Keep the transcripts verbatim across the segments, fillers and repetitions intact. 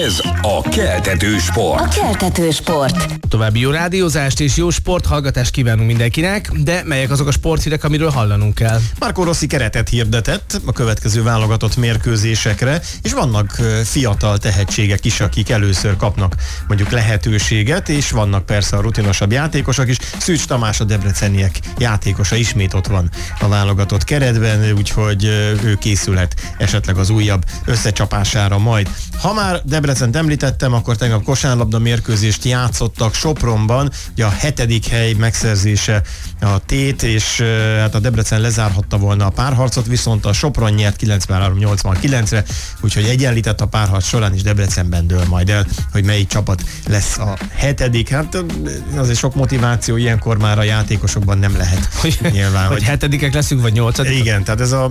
Ez a Keltető Sport. A Keltető Sport. További jó rádiózást és jó sporthallgatást kívánunk mindenkinek, de melyek azok a sporthírek, amiről hallanunk kell? Marco Rossi keretet hirdetett a következő válogatott mérkőzésekre, és vannak fiatal tehetségek is, akik először kapnak mondjuk lehetőséget, és vannak persze a rutinosabb játékosok is. Szűcs Tamás, a debreceniek játékosa ismét ott van a válogatott keretben, úgyhogy ő készülhet esetleg az újabb összecsapására majd. Ha már Debrecent említettem, akkor tegnap kosárlabda mérkőzést játszottak Sopronban, ugye a hetedik hely megszerzése a tét, és hát a Debrecen lezárhatta volna a párharcot, viszont a Sopron nyert kilencvenhárom nyolcvankilencre, úgyhogy egyenlített a párharc során is Debrecenben dől majd el, hogy melyik csapat lesz a hetedik. Hát azért sok motiváció ilyenkor már a játékosokban nem lehet. Hogy, nyilván, hogy, hogy hetedikek leszünk, vagy nyolcadikak? Igen, tehát ez a...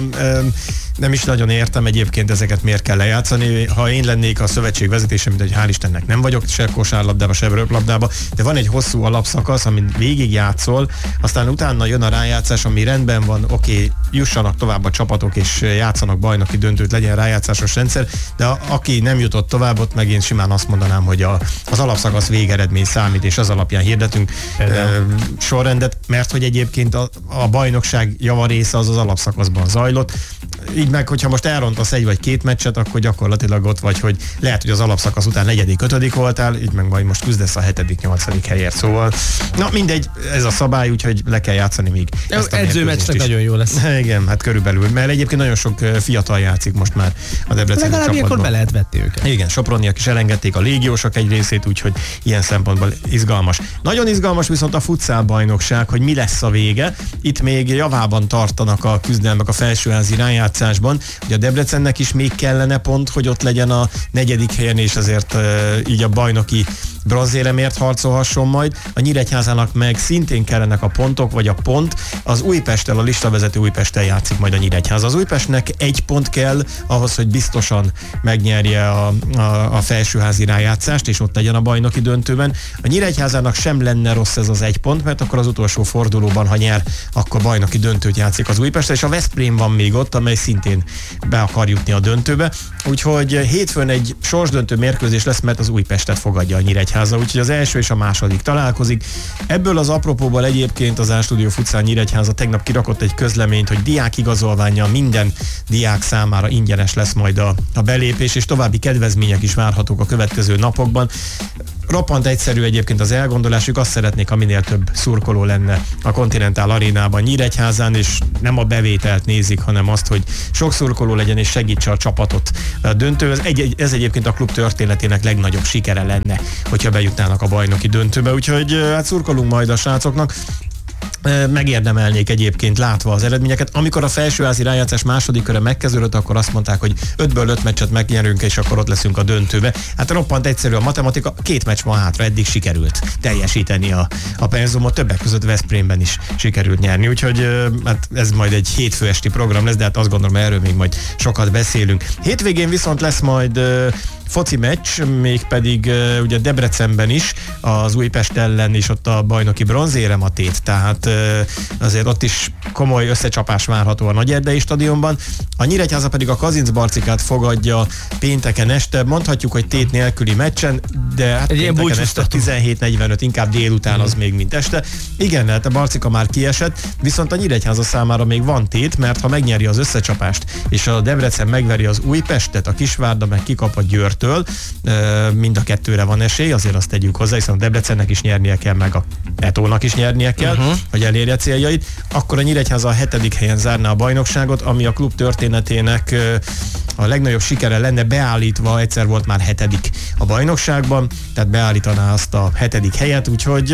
Nem is nagyon értem egyébként ezeket miért kell lejátszani. Ha én lennék a szövetség vezetése, mint hogy hál' Istennek nem vagyok se kosárlabdába, se röplabdába, de van egy hosszú alapszakasz, amin végig játszol, aztán utána jön a rájátszás, ami rendben van, oké, okay, jussanak tovább a csapatok, és játszanak bajnoki döntőt, legyen rájátszásos rendszer, de a, aki nem jutott tovább, ott meg én simán azt mondanám, hogy a, az alapszakasz végeredmény számít, és az alapján hirdetünk e, sorrendet, mert hogy egyébként a, a bajnokság javarésze az az alapszakaszban zajlott. Így meg, hogyha most elrontasz egy vagy két meccset, akkor gyakorlatilag ott vagy, hogy lehet, hogy az alapszakasz után negyedik, ötödik voltál, így meg majd most küzdesz a hetedik, nyolcadik helyért, szóval. Na mindegy, ez a szabály, úgyhogy le kell játszani még. Edzőmeccsnek nagyon jó lesz. Igen, hát körülbelül, mert egyébként nagyon sok fiatal játszik most már a Debreceni csapatban. Legalább ilyenkor be lehet vetni őket. Igen, soproniak is elengedték a légiósok egy részét, úgyhogy ilyen szempontból izgalmas. Nagyon izgalmas viszont a futszál bajnokság, hogy mi lesz a vége. Itt még javában tartanak a küzdelmek a felsőházi rájátszásban. Ugye a Debrecennek is még kellene pont, hogy ott legyen a negyedik helyen, és azért e, így a bajnoki bronzéremért harcolhasson majd. A Nyíregyházának meg szintén kellenek a pontok, vagy a pont. Az Újpesttel, a listavezető Újpesttel játszik majd a Nyíregyháza. Az Újpestnek egy pont kell ahhoz, hogy biztosan megnyerje a, a, a felsőházi rájátszást, és ott legyen a bajnoki döntőben. A Nyíregyházának sem lenne rossz ez az egy pont, mert akkor az utolsó fordulóban, ha nyer, akkor bajnoki döntőt játszik az Újpesttel, és a Veszprém van még ott, amely szintén be akar jutni a döntőbe. Úgyhogy hétfőn egy sorsdöntő mérkőzés lesz, mert az Újpestet fogadja a Nyíregyháza, úgyhogy az első és a második találkozik. Ebből az apropóból egyébként az A-Studio Futsal Nyíregyháza tegnap kirakott egy közleményt, hogy diák igazolvánnyal minden diák számára ingyenes lesz majd a, a belépés, és további kedvezmények is várhatók a következő napokban. Roppant egyszerű egyébként az elgondolásuk, azt szeretnék, ha minél több szurkoló lenne a Continental Arénában, Nyíregyházán, és nem a bevételt nézik, hanem azt, hogy sok szurkoló legyen és segítse a csapatot a döntő. Ez, egy, ez egyébként a klub történetének legnagyobb sikere lenne, hogyha bejutnának a bajnoki döntőbe, úgyhogy hát szurkolunk majd a srácoknak. Megérdemelnék egyébként látva az eredményeket. Amikor a felsőházi rájátszás második köre megkezdődött, akkor azt mondták, hogy ötből öt meccset megnyerünk, és akkor ott leszünk a döntőbe. Hát roppant egyszerű a matematika, két meccs van hátra, eddig sikerült teljesíteni a, a penzumot, többek között Veszprémben is sikerült nyerni, úgyhogy hát ez majd egy hétfő esti program lesz, de hát azt gondolom, erről még majd sokat beszélünk. Hétvégén viszont lesz majd foci meccs, mégpedig uh, ugye Debrecenben is, az Újpest ellen is ott a bajnoki bronzérem a tét, tehát uh, azért ott is komoly összecsapás várható a Nagyerdei stadionban. A Nyíregyháza pedig a Kazincbarcikát fogadja pénteken este, mondhatjuk, hogy tét nélküli meccsen, de hát egy pénteken este tizenhét negyvenöt, inkább délután az mm. még, mint este. Igen, hát a Barcika már kiesett, viszont a Nyíregyháza számára még van tét, mert ha megnyeri az összecsapást, és a Debrecen megveri az Újpestet, a Kisvárda meg kikap a Győrt, mind a kettőre van esély, azért azt tegyük hozzá, hiszen a Debrecennek is nyernie kell, meg a Etónak is nyernie kell, uh-huh. hogy elérje céljait. Akkor a Nyíregyháza a hetedik helyen zárná a bajnokságot, ami a klub történetének a legnagyobb sikere lenne, beállítva, egyszer volt már hetedik a bajnokságban, tehát beállítaná azt a hetedik helyet, úgyhogy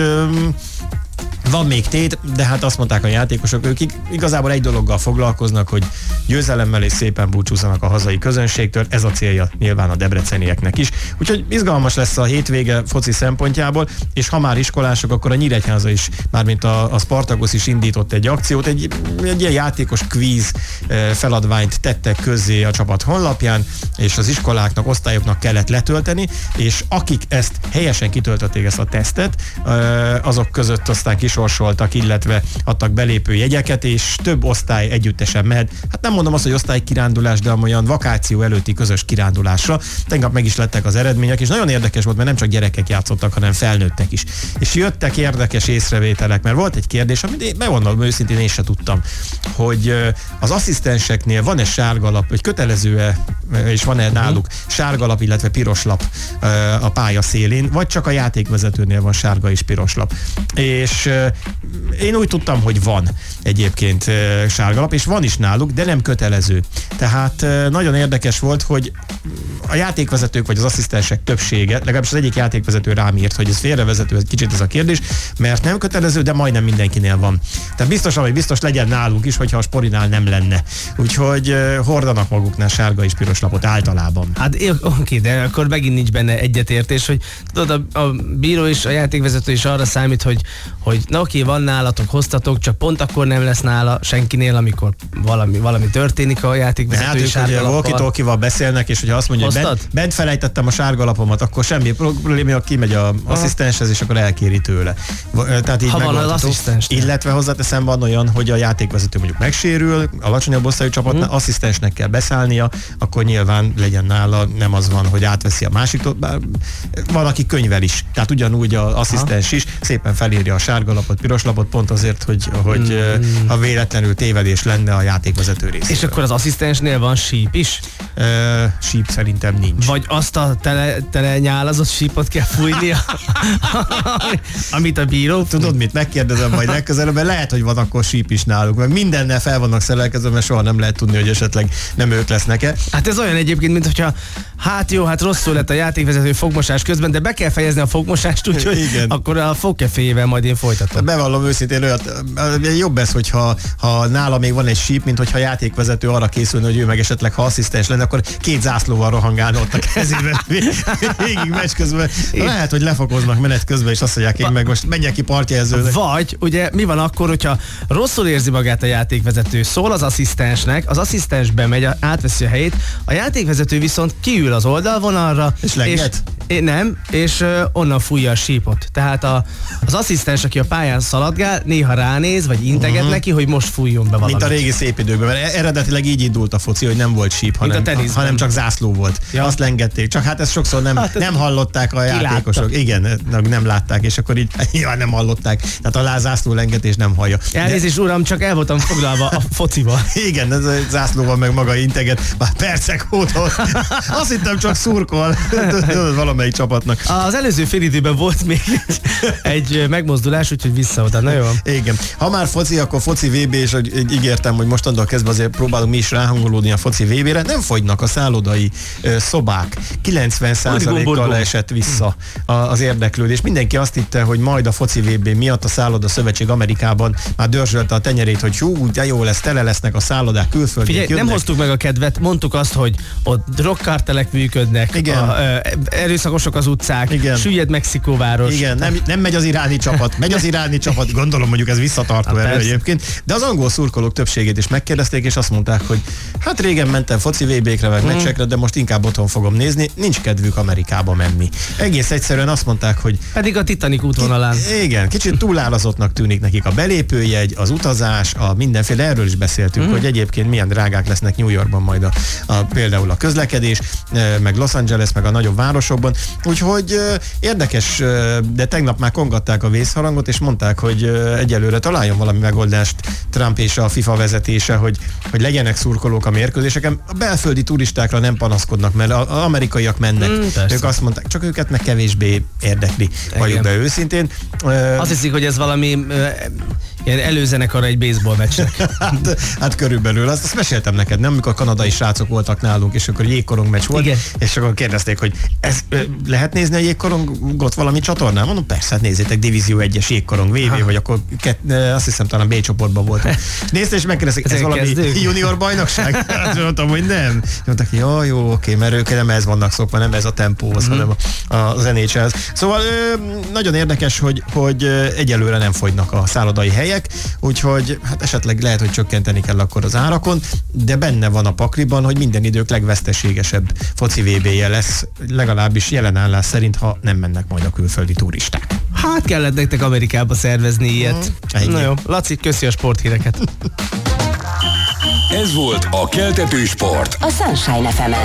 van még tét, de hát azt mondták a játékosok, ők igazából egy dologgal foglalkoznak, hogy győzelemmel és szépen búcsúzzanak a hazai közönségtől, ez a célja nyilván a debrecenieknek is. Úgyhogy izgalmas lesz a hétvége foci szempontjából, és ha már iskolások, akkor a Nyíregyháza is, mármint a, a Spartacus is indított egy akciót, egy, egy ilyen játékos kvíz feladványt tettek közzé a csapat honlapján, és az iskoláknak, osztályoknak kellett letölteni, és akik ezt helyesen kitöltötték, ezt a tesztet, azok között aztán kis kisorsoltak, illetve adtak belépő jegyeket, és több osztály együttesen mehet. Hát nem mondom azt, hogy osztálykirándulás, de olyan vakáció előtti közös kirándulásra. Tegnap meg is lettek az eredmények, és nagyon érdekes volt, mert nem csak gyerekek játszottak, hanem felnőttek is. És jöttek érdekes észrevételek, mert volt egy kérdés, amit én bevallom őszintén én se tudtam, hogy az asszisztenseknél van-e sárgalap, vagy kötelező-e, és van-e náluk sárgalap, illetve piros lap a pálya szélén, vagy csak a játékvezetőnél van sárga és piros lap. És én úgy tudtam, hogy van egyébként sárgalap, és van is náluk, de nem kötelező. Tehát nagyon érdekes volt, hogy a játékvezetők vagy az asszisztensek többsége, legalábbis az egyik játékvezető rám írt, hogy ez félrevezető, egy kicsit ez a kérdés, mert nem kötelező, de majdnem mindenkinél van. Tehát biztosan, hogy biztos legyen nálunk is, hogyha a Sporinál nem lenne. Úgyhogy hordanak maguknál sárga és piros lapot általában. Hát oké, de akkor megint nincs benne egyetértés, hogy tudod, a, a bíró és a játékvezető is arra számít, hogy, hogy na oké, van nálatok, hoztatok, csak pont akkor nem lesz nála senkinél, amikor valami, valami történik a játékvezető. Hát és hogy walkie-talkie-val beszélnek, és hogyha azt mondja, hogy bent, bent felejtettem a sárga lapomat, akkor semmi probléma, kimegy az asszisztenshez, és akkor elkéri tőle. Tehát így ha van az asszisztens. Illetve hozzáteszem, van olyan, hogy a játékvezető mondjuk megsérül, alacsonyabb osztályú csapatnál, hmm. asszisztensnek kell beszállnia, akkor nyilván legyen nála, nem az van, hogy átveszi a másiktól, bár van, aki könyvel is. Tehát ugyanúgy az asszisztens is szépen felírja a sárga lapot, piros lapot, pont azért, hogy, hogy hmm. ha véletlenül tévedés lenne a játékvezető részéről. És akkor az asszisztensnél van síp is? Uh, síp szerintem nincs. Vagy azt a tele, tele nyálazott sípot kell fújnia, amit a bíró. Tudod mit, megkérdezem majd legközelebb, mert lehet, hogy van akkor síp is náluk, mert mindennel fel vannak szerelkezve, mert soha nem lehet tudni, hogy esetleg nem ők lesznek-e. Hát ez olyan egyébként, mint hogyha hát jó, hát rosszul lett a játékvezető fogmosás közben, de be kell fejezni a fogmosást, úgyhogy akkor a fogkeféjével majd én folytatom. Bevallom őszintén, olyat, jobb ez, hogyha ha nála még van egy síp, mint hogyha a játékvezető arra készülne, hogy ő meg esetleg ha asszisztens lenne, akkor két zászlóval rohangálna ott a kezében végig meccs közben. Lehet, hogy lefokoznak menet közben, és azt mondják, én meg most menjek ki partjelzőnek. Vagy, ugye mi van akkor, hogyha rosszul érzi magát a játékvezető, szól az asszisztensnek, az asszisztens bemegy, átveszi a helyét, a játékvezető viszont kiül az oldalvonalra, és lenget? És, nem, és uh, onnan fújja a sípot. Tehát a, az asszisztens, aki a pályán szaladgál, néha ránéz, vagy integet uh-huh. neki, hogy most fújjon be valamit. Mint a régi szép időkben, mert eredetileg így indult a foci, hogy nem volt síp, hanem, hanem csak zászló volt. Ja. Azt lengették. Csak hát ezt sokszor nem, hát nem hallották a játékosok. Látta. Igen, nem látták, és akkor így ja, nem hallották. Tehát a zászló lengetés nem hallja. Elnézést, uram, csak el voltam foglalva a focival. Igen, ez a zászlóval meg maga integet, már percek óta. Azt hittem csak szurkol valamelyik csapatnak. Az előző fél időben volt még egy, egy megmozdulás, úgyhogy vissza oda. Na jó. Igen. Ha már foci, akkor foci vé bé, és ígértem, hogy mostantól kezdve azért próbálunk mi is ráhangolódni a foci vé bére. Nem fogynak a szállodai ö, szobák. kilencven százalékkal esett vissza az érdeklődés. Mindenki azt hitte, hogy majd a foci vé bé miatt a szálloda szövetség Amerikában már dörzsölte a tenyerét, hogy hú, de jó lesz, tele lesznek a szállodák, külföldiek jönnek. Nem hoztuk meg a kedvet, mondtuk azt, hogy ott drogkartelek működnek, igen. A, ö, erőszakosok az utcák, igen. Süllyed Mexikóváros. Igen, nem, nem megy az iráni csapat, megy az iráni csapat, gondolom mondjuk ez visszatartó erő egyébként, de az angol szurkolók többségét is megkérdezték, és azt mondták, hogy hát régen mentem foci vé békre, meg hmm. meccsekre, de most inkább otthon fogom nézni, nincs kedvük Amerikába menni. Egész egyszerűen azt mondták, hogy... Pedig a Titanic útvonalán. Igen, kicsit túlárazottnak tűnik nekik a belépőjegy, az utazás, a mindenféle, erről is beszéltünk, hmm. hogy egyébként milyen drágák lesznek New Yorkban majd a, a, például a közlekedés, meg Los Angeles, meg a nagyobb városokban. Úgyhogy érdekes, de tegnap már kongatták a vészharangot, és mondták, hogy egyelőre találjon valami megoldást Trump és a FIFA vezetése, hogy, hogy legyenek szurkolók a mérkőzéseken. A belföldi turistákra nem panaszkodnak, mert az amerikaiak mennek. Mm, ők azt mondták, csak őket meg kevésbé érdekli, vagyunk be őszintén. Azt hiszik, hogy ez valami ilyen előzenekar egy baseball meccsnek. hát, hát körülbelül. Azt, azt meséltem neked, nem? Amikor kanadai srácok voltak nálunk, és akkor jégkorong meccs volt, igen. És akkor kérdezték, hogy ez, lehet nézni a jégkorongot valami csatornán? Mondom, persze, hát nézzétek, Divízió egyes jégkorong vé bé, vagy akkor kett, azt hiszem talán B csoportban voltunk. Nézd, és megkérdezték, ez, ez valami kezdők? Junior bajnokság? Hát mondtam, hogy nem. Mondták, jó, jó, oké, mert ők nem ez vannak szokva, nem ez a tempóhoz, mm-hmm. hanem az en há el-hez. Szóval nagyon érdekes, hogy, hogy egyelőre nem fogynak a szállodai helyek, úgyhogy hát esetleg lehet, hogy csökkenteni kell akkor az árakon, de benne van a pakliban, hogy minden idők legveszteségesebb foci vé béje lesz, legalábbis jelen állás szerint, ha nem mennek majd a külföldi turisták. Hát kellett nektek Amerikába szervezni ilyet. Ennyi. Na jó, Laci, köszi a sporthíreket. Ez volt a Keltető Sport. A Sunshine ef emen.